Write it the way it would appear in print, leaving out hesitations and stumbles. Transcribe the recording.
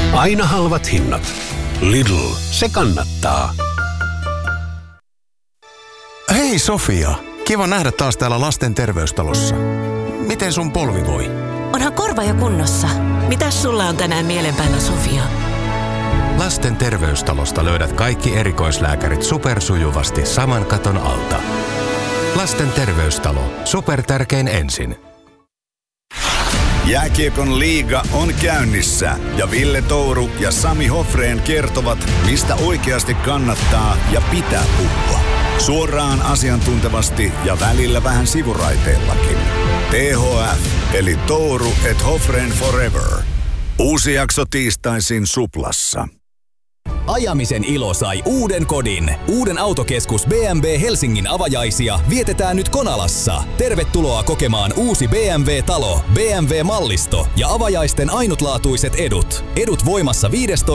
Aina halvat hinnat. Lidl, se kannattaa. Hei Sofia, kiva nähdä taas täällä lasten terveystalossa. Miten sun polvi voi? Onhan korva jo kunnossa. Mitäs sulla on tänään mielen päällä, Sofia? Lasten terveystalosta löydät kaikki erikoislääkärit supersujuvasti saman katon alta. Lasten terveystalo. Supertärkein ensin. Jääkiekon liiga on käynnissä ja Ville Touru ja Sami Hofrén kertovat, mistä oikeasti kannattaa ja pitää puhua. Suoraan, asiantuntevasti ja välillä vähän sivuraiteillakin. THF eli Touru et Hofrén Forever. Uusi jakso tiistaisin Suplassa. Ajamisen ilo sai uuden kodin. Uuden autokeskus BMW Helsingin avajaisia vietetään nyt Konalassa. Tervetuloa kokemaan uusi BMW-talo, BMW-mallisto ja avajaisten ainutlaatuiset edut. Edut voimassa 15.